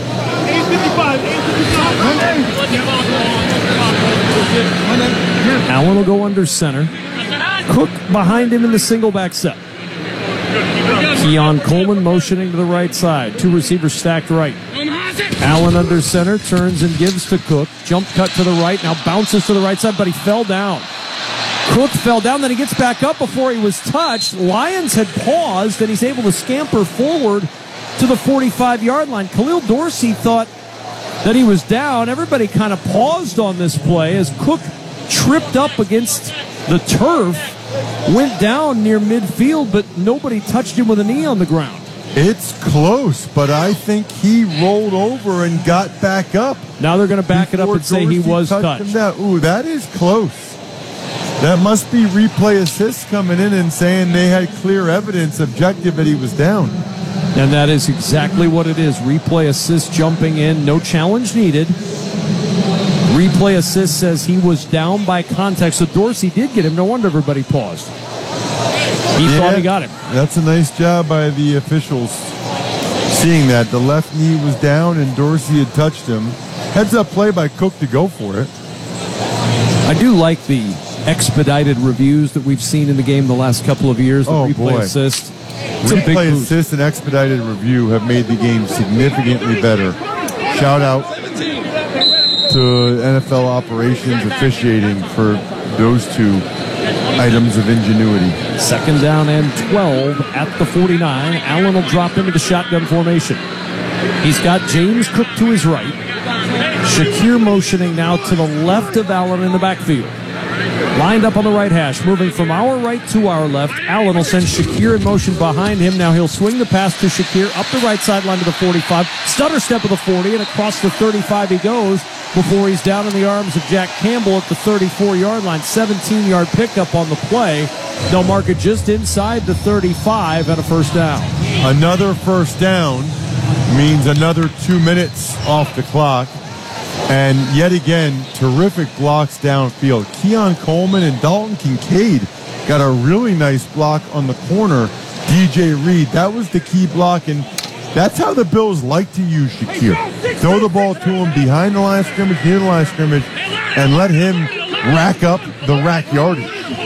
Allen will go under center. Cook behind him in the single back set. Keon Coleman motioning to the right side. Two receivers stacked right. Allen under center, turns and gives to Cook. Jump cut to the right, now bounces to the right side, but he fell down. Cook fell down, then he gets back up before he was touched. Lions had paused, and he's able to scamper forward to the forty-five-yard line. Khalil Dorsey thought that he was down. Everybody kind of paused on this play as Cook tripped up against the turf, went down near midfield, but nobody touched him with a knee on the ground. It's close, but I think he rolled over and got back up. Now they're going to back it up and say he was touched. Ooh, that is close. That must be replay assists coming in and saying they had clear evidence, objective, that he was down. And that is exactly what it is. Replay assist jumping in. No challenge needed. Replay assist says he was down by contact. So Dorsey did get him. No wonder everybody paused. He yeah, thought he got him. That's a nice job by the officials seeing that. The left knee was down and Dorsey had touched him. Heads up play by Cook to go for it. I do like the expedited reviews that we've seen in the game the last couple of years. The oh, replay boy. assist. It's replay assist and expedited review have made the game significantly better. Shout out to N F L operations officiating for those two items of ingenuity. Second down and twelve at the forty-nine. Allen will drop into the shotgun formation. He's got James Cook to his right. Shakir motioning now to the left of Allen in the backfield. Lined up on the right hash, moving from our right to our left. Allen will send Shakir in motion behind him. Now he'll swing the pass to Shakir up the right sideline to the forty-five. Stutter step of the forty, and across the thirty-five he goes before he's down in the arms of Jack Campbell at the thirty-four-yard line. seventeen-yard pickup on the play. They'll mark it just inside the thirty-five and a first down. Another first down means another two minutes off the clock. And yet again, terrific blocks downfield. Keon Coleman and Dalton Kincaid got a really nice block on the corner. D J Reed, that was the key block, and that's how the Bills like to use Shakir. Throw the ball to him behind the line of scrimmage, near the line of scrimmage, and let him rack up the rack yardage.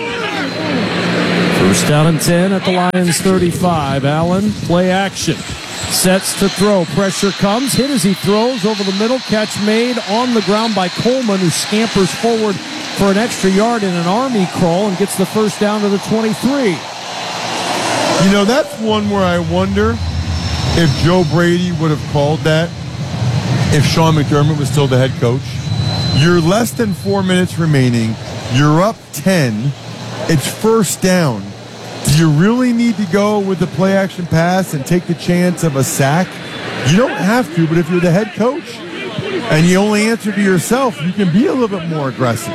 First down and ten at the Lions thirty-five. Allen, play action. Sets to throw. Pressure comes. Hit as he throws over the middle. Catch made on the ground by Coleman, who scampers forward for an extra yard in an army crawl and gets the first down to the twenty-three. You know, that's one where I wonder if Joe Brady would have called that if Sean McDermott was still the head coach. You're less than four minutes remaining. You're up ten. It's first down. Do you really need to go with the play action pass and take the chance of a sack? You don't have to, but if you're the head coach and you only answer to yourself, you can be a little bit more aggressive.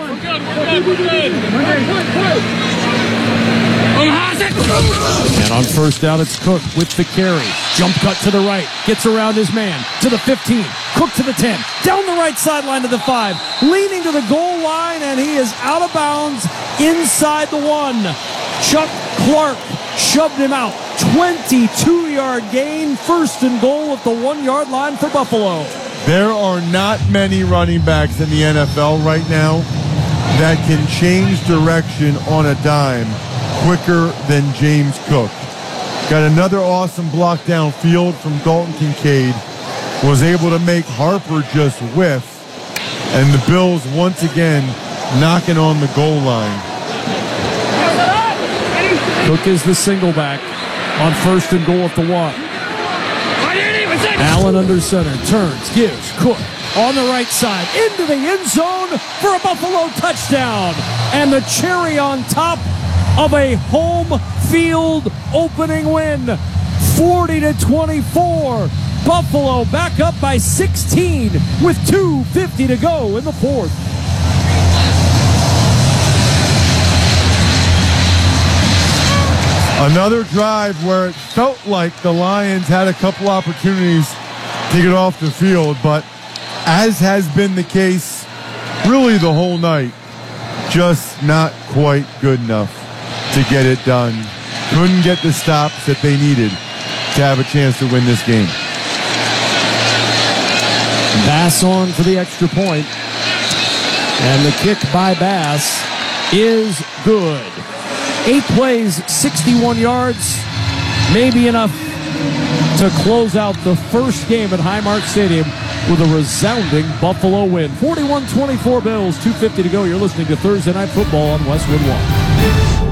And on first down, it's Cook with the carry. Jump cut to the right. Gets around his man to the fifteen. Cook to the ten. Down the right sideline to the five. Leaning to the goal line, and he is out of bounds inside the one. Chuck Clark shoved him out. twenty-two-yard gain. First and goal at the one-yard line for Buffalo. There are not many running backs in the N F L right now that can change direction on a dime quicker than James Cook. Got another awesome block downfield from Dalton Kincaid. Was able to make Harper just whiff. And the Bills once again knocking on the goal line. Cook is the single back on first and goal at the one. Allen under center, turns, gives Cook on the right side into the end zone for a Buffalo touchdown. And the cherry on top of a home field opening win, forty to twenty-four. Buffalo back up by sixteen with two fifty to go in the fourth. Another drive where it felt like the Lions had a couple opportunities to get off the field, but as has been the case really the whole night, just not quite good enough to get it done. Couldn't get the stops that they needed to have a chance to win this game. Bass on for the extra point. And the kick by Bass is good. Eight plays, sixty-one yards. Maybe enough to close out the first game at Highmark Stadium with a resounding Buffalo win. forty-one twenty-four Bills, two fifty to go. You're listening to Thursday Night Football on Westwood One.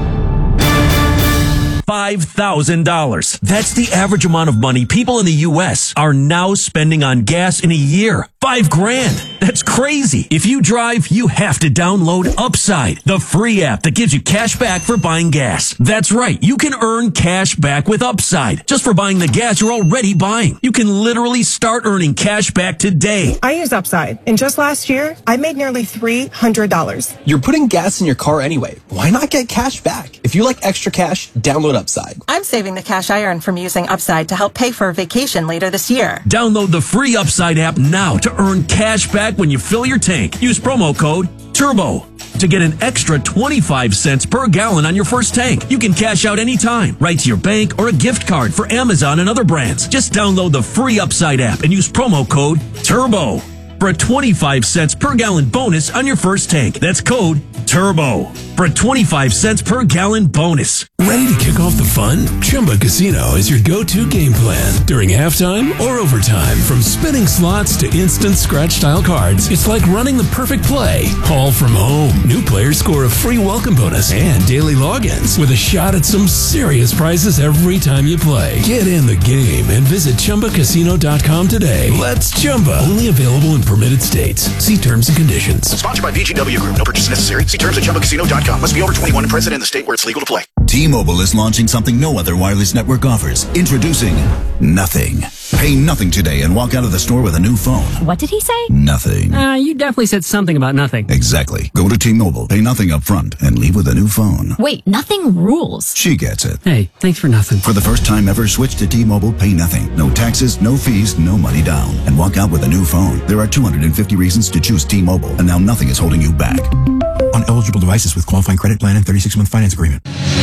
five thousand dollars. That's the average amount of money people in the U S are now spending on gas in a year. Five grand. That's crazy. If you drive, you have to download Upside, the free app that gives you cash back for buying gas. That's right. You can earn cash back with Upside just for buying the gas you're already buying. You can literally start earning cash back today. I use Upside, and just last year, I made nearly three hundred dollars. You're putting gas in your car anyway. Why not get cash back? If you like extra cash, download Upside. I'm saving the cash I earn from using Upside to help pay for a vacation later this year. Download the free Upside app now to earn cash back when you fill your tank. Use promo code TURBO to get an extra twenty-five cents per gallon on your first tank. You can cash out anytime, right to your bank or a gift card for Amazon and other brands. Just download the free Upside app and use promo code TURBO for a twenty-five cents per gallon bonus on your first tank. That's code TURBO for a twenty-five cents per gallon bonus. Ready to kick off the fun? Chumba Casino is your go-to game plan during halftime or overtime. From spinning slots to instant scratch-style cards, it's like running the perfect play, all from home. New players score a free welcome bonus and daily logins with a shot at some serious prizes every time you play. Get in the game and visit Chumba Casino dot com today. Let's Chumba. Only available in permitted states. See terms and conditions. Sponsored by V G W Group. No purchase necessary. See terms at chumba casino dot com. Must be over twenty-one and present in the state where it's legal to play. T-Mobile is launching something no other wireless network offers. Introducing Nothing. Pay nothing today and walk out of the store with a new phone. What did he say? Nothing. Uh, you definitely said something about nothing. Exactly. Go to T-Mobile, pay nothing up front, and leave with a new phone. Wait, nothing rules. She gets it. Hey, thanks for nothing. For the first time ever, switch to T-Mobile, pay nothing. No taxes, no fees, no money down. And walk out with a new phone. There are two hundred fifty reasons to choose T-Mobile, and now nothing is holding you back. On eligible devices with qualifying credit plan and thirty-six month finance agreement.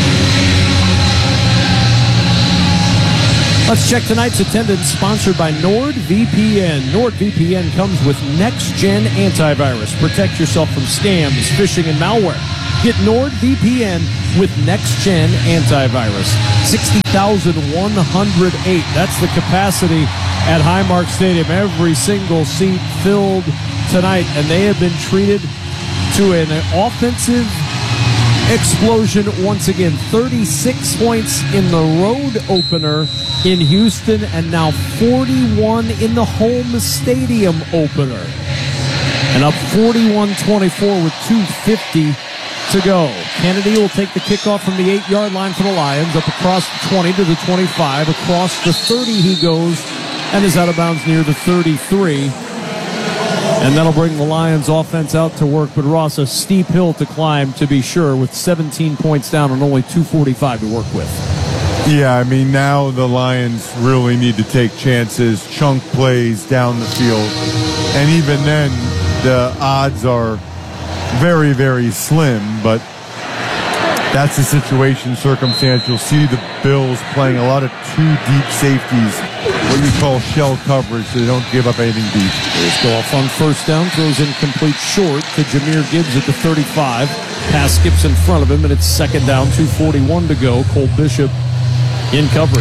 Let's check tonight's attendance, sponsored by NordVPN. NordVPN comes with next-gen antivirus. Protect yourself from scams, phishing, and malware. Get NordVPN with next-gen antivirus. sixty thousand one hundred eight. That's the capacity at Highmark Stadium. Every single seat filled tonight, and they have been treated to an offensive explosion once again. thirty-six points in the road opener in Houston, and now forty-one in the home stadium opener. And up forty-one twenty-four with two fifty to go. Kennedy will take the kickoff from the eight-yard line for the Lions, up across the twenty to the twenty-five. Across the thirty he goes, and is out of bounds near the thirty-three. And that'll bring the Lions offense out to work, but Ross, a steep hill to climb, to be sure, with seventeen points down and only two forty-five to work with. Yeah, I mean, now the Lions really need to take chances, chunk plays down the field. And even then, the odds are very, very slim, but that's the situation, circumstance. You'll see the Bills playing a lot of two deep safeties, what you call shell coverage, so they don't give up anything deep. Here's Goff on first down, throws incomplete short to Jahmyr Gibbs at the thirty-five. Pass skips in front of him, and it's second down, two forty-one to go. Cole Bishop in coverage.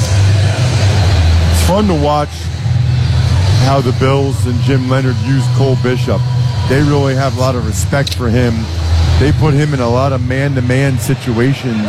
It's fun to watch how the Bills and Jim Leonard use Cole Bishop. They really have a lot of respect for him. They put him in a lot of man-to-man situations.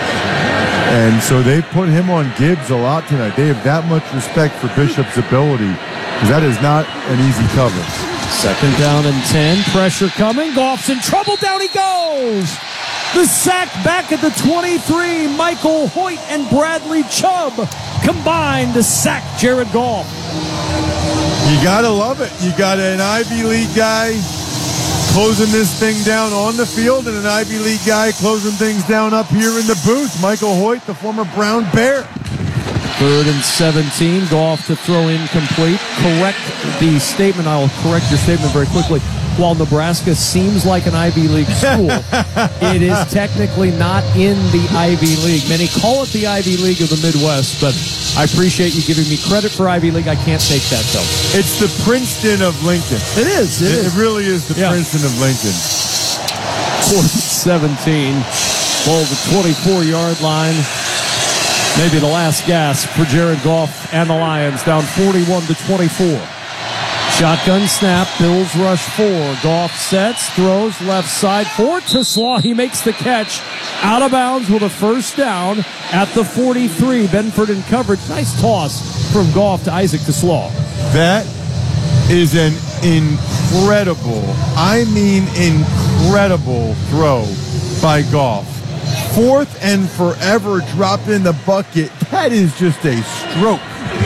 And so they put him on Gibbs a lot tonight. They have that much respect for Bishop's ability, because that is not an easy cover. Second down and ten. Pressure coming. Goff's in trouble. Down he goes. The sack back at the twenty-three. Michael Hoyt and Bradley Chubb combined to sack Jared Goff. You got to love it. You got an Ivy League guy closing this thing down on the field, and an Ivy League guy closing things down up here in the booth. Michael Hoyt, the former Brown Bear. Third and seventeen. Goff to throw incomplete. Correct the statement. I'll correct your statement very quickly. While Nebraska seems like an Ivy League school, it is technically not in the Ivy League. Many call it the Ivy League of the Midwest, but I appreciate you giving me credit for Ivy League. I can't take that, though. It's the Princeton of Lincoln. It is. It, it, is. it really is the yeah. Princeton of Lincoln. Fourth and seventeen. Ball the twenty-four-yard line. Maybe the last gasp for Jared Goff and the Lions, down forty-one to twenty-four. Shotgun snap, Bills rush four. Goff sets, throws left side for Teslaw. He makes the catch out of bounds with a first down at the forty-three. Benford in coverage. Nice toss from Goff to Isaac Teslaw. That is an incredible, I mean incredible throw by Goff. Fourth and forever dropped in the bucket. That is just a stroke.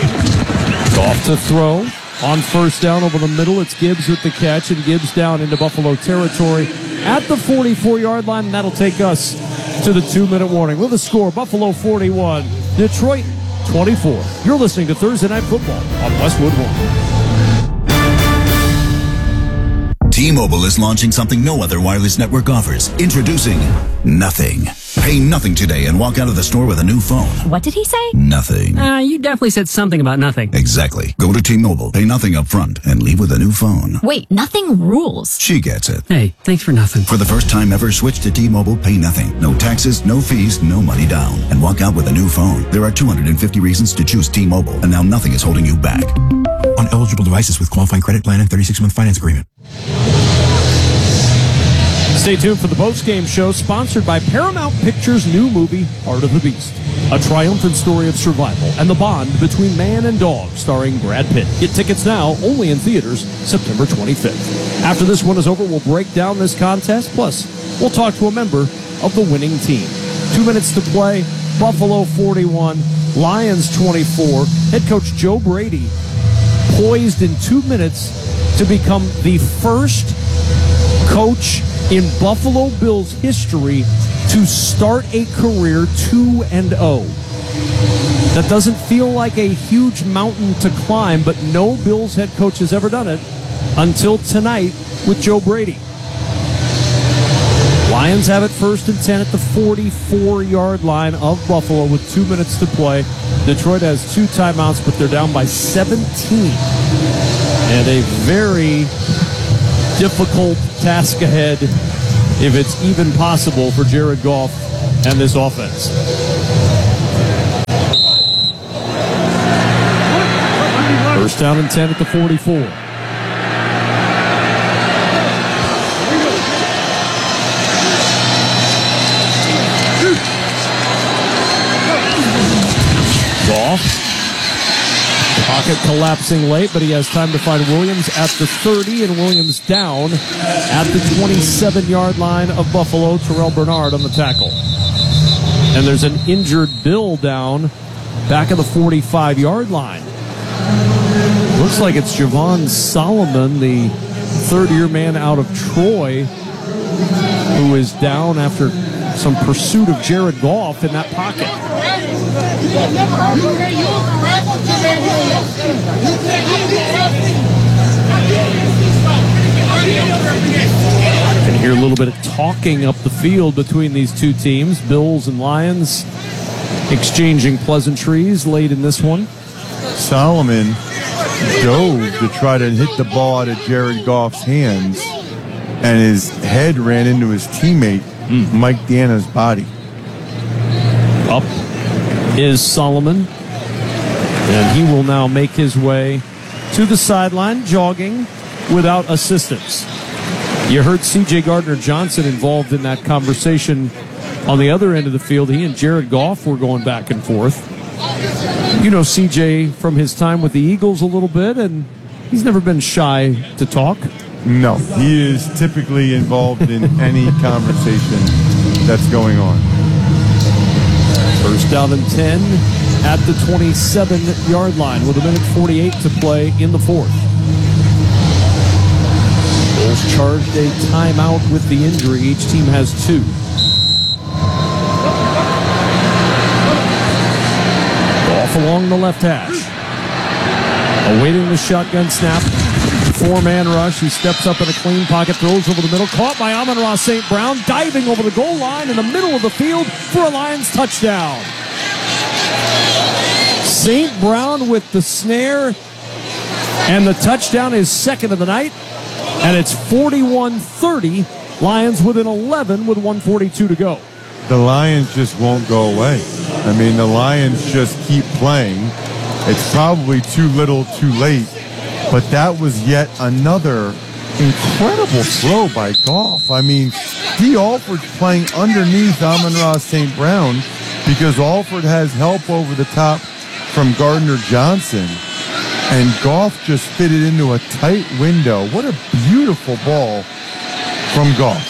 Goff to throw. On first down over the middle, it's Gibbs with the catch, and Gibbs down into Buffalo territory at the forty-four-yard line, and that'll take us to the two-minute warning. With a score, Buffalo forty-one, Detroit twenty-four. You're listening to Thursday Night Football on Westwood One. T-Mobile is launching something no other wireless network offers. Introducing Nothing. Pay nothing today and walk out of the store with a new phone. What did he say? Nothing. Uh, you definitely said something about nothing. Exactly. Go to T-Mobile, pay nothing up front, and leave with a new phone. Wait, nothing rules. She gets it. Hey, thanks for nothing. For the first time ever, switch to T-Mobile, pay nothing. No taxes, no fees, no money down. And walk out with a new phone. There are two hundred fifty reasons to choose T-Mobile, and now nothing is holding you back. On eligible devices with qualifying credit plan and thirty-six month finance agreement. Stay tuned for the post-game show, sponsored by Paramount Pictures' new movie, Heart of the Beast. A triumphant story of survival and the bond between man and dog, starring Brad Pitt. Get tickets now, only in theaters, September twenty-fifth. After this one is over, we'll break down this contest, plus we'll talk to a member of the winning team. Two minutes to play. Buffalo forty-one, Lions twenty-four. Head coach Joe Brady poised in two minutes to become the first coach in Buffalo Bills history to start a career two and oh. That doesn't feel like a huge mountain to climb, but no Bills head coach has ever done it until tonight with Joe Brady. Lions have it first and ten at the forty-four-yard line of Buffalo with two minutes to play. Detroit has two timeouts, but they're down by seventeen. And a very difficult task ahead, if it's even possible, for Jared Goff and this offense. First down and ten at the forty-four. Goff. Pocket collapsing late, but he has time to find Williams at the thirty, and Williams down at the twenty-seven-yard line of Buffalo. Terrell Bernard on the tackle. And there's an injured Bill down back of the forty-five-yard line. Looks like it's Javon Solomon, the third-year man out of Troy, who is down after some pursuit of Jared Goff in that pocket. You can hear a little bit of talking up the field between these two teams, Bills and Lions, exchanging pleasantries late in this one. Solomon dove to try to hit the ball out of Jared Goff's hands, and his head ran into his teammate, mm. Mike Deanna's body. Up is Solomon, and he will now make his way to the sideline, jogging without assistance. You heard C J Gardner-Johnson involved in that conversation on the other end of the field. He and Jared Goff were going back and forth. You know C J from his time with the Eagles a little bit, and he's never been shy to talk. No, he is typically involved in any conversation that's going on. First down and ten at the twenty-seven-yard line with a minute forty-eight to play in the fourth. Bulls charged a timeout with the injury. Each team has two. Off along the left hash. Awaiting the shotgun snap. Four-man rush. He steps up in a clean pocket, throws over the middle. Caught by Amon-Ra Saint Brown, diving over the goal line in the middle of the field for a Lions touchdown. Saint Brown with the snare, and the touchdown is second of the night, and it's forty-one thirty. Lions within eleven with one forty-two to go. The Lions just won't go away. I mean, the Lions just keep playing. It's probably too little, too late. But that was yet another incredible throw by Goff. I mean, Dee Alford's playing underneath Amon-Ra Saint Brown because Alford has help over the top from Gardner-Johnson. And Goff just fit it into a tight window. What a beautiful ball from Goff.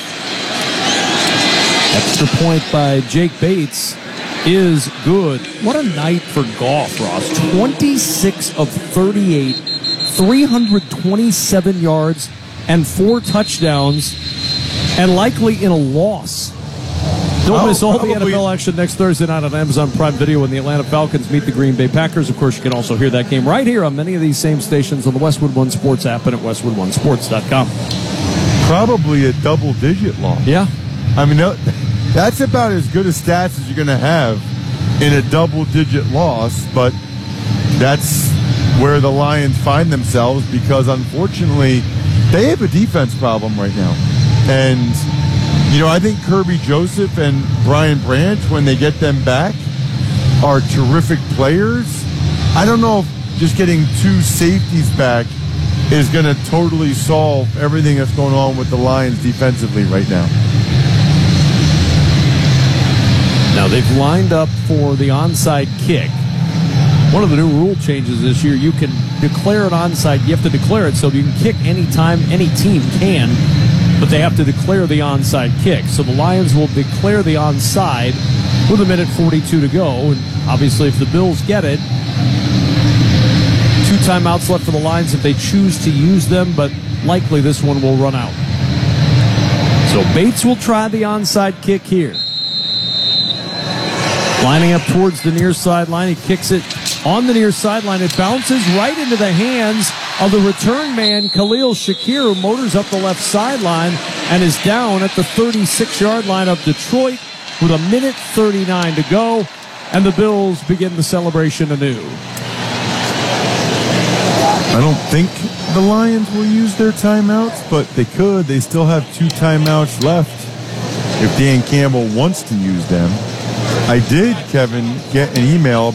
Extra point by Jake Bates is good. What a night for Goff, Ross. twenty-six of thirty-eight, three hundred twenty-seven yards, and four touchdowns, and likely in a loss. Don't oh, miss all probably. the N F L action next Thursday night on Amazon Prime Video when the Atlanta Falcons meet the Green Bay Packers. Of course, you can also hear that game right here on many of these same stations on the Westwood One Sports app and at westwood one sports dot com. Probably a double-digit loss. Yeah. I mean, that's about as good a stats as you're going to have in a double-digit loss, but that's where the Lions find themselves because, unfortunately, they have a defense problem right now. And, you know, I think Kirby Joseph and Brian Branch, when they get them back, are terrific players. I don't know if just getting two safeties back is going to totally solve everything that's going on with the Lions defensively right now. Now they've lined up for the onside kick. One of the new rule changes this year, you can declare an onside. You have to declare it so you can kick anytime any team can. but they have to declare the onside kick. So the Lions will declare the onside with a minute forty-two to go. And obviously, if the Bills get it, two timeouts left for the Lions if they choose to use them, but likely this one will run out. So Bates will try the onside kick here. Lining up towards the near sideline. He kicks it on the near sideline. It bounces right into the hands of the return man, Khalil Shakir, who motors up the left sideline and is down at the thirty-six-yard line of Detroit with a minute thirty-nine to go. And the Bills begin the celebration anew. I don't think the Lions will use their timeouts, but they could. They still have two timeouts left if Dan Campbell wants to use them. I did, Kevin, get an email